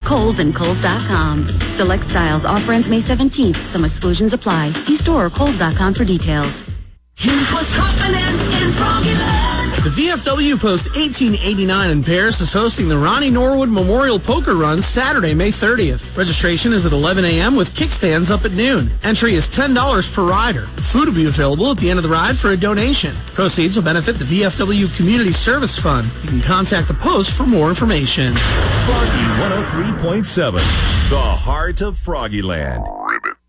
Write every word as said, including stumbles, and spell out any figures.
Kohl's and Kohl's dot com. Select styles. Offer ends May seventeenth. Some exclusions apply. See store or Kohl's dot com for details. Here's what's happening in Froggyland. The V F W Post eighteen eighty-nine in Paris is hosting the Ronnie Norwood Memorial Poker Run Saturday, May thirtieth. Registration is at eleven a.m. with kickstands up at noon. Entry is ten dollars per rider. Food will be available at the end of the ride for a donation. Proceeds will benefit the V F W Community Service Fund. You can contact the Post for more information. Froggy one oh three point seven, the heart of Froggyland.